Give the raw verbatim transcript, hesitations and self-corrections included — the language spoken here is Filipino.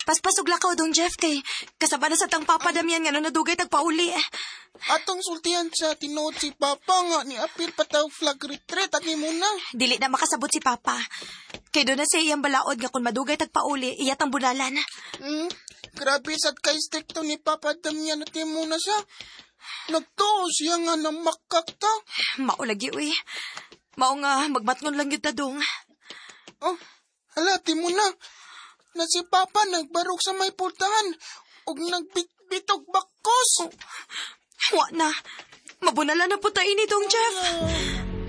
Paspasog lakaw dong Jeff kay kasaba na sa tang Papa Damian nga no nadugay tagpauli. Atong sultihan sa tinuod si Papa nga ni apil pataw flag retreat at ni muna. Dili na makasabot si Papa. Kay doon na siya iyang balaod nga kung madugay tagpauli, iyat ang bunalan. Hmm, grabe sad kay stricto ni Papa Damian at ni muna siya. Nagtuo siya nga ng makakta. Maulagi uy. Mao nga magmatngon lang yun ta dong. Oh, halati mo na. Na si Papa nagbarog sa may pultahan ug nagbitbitog bakos. Oh, wa na. Mabunala na po tayo ni dong Jeff.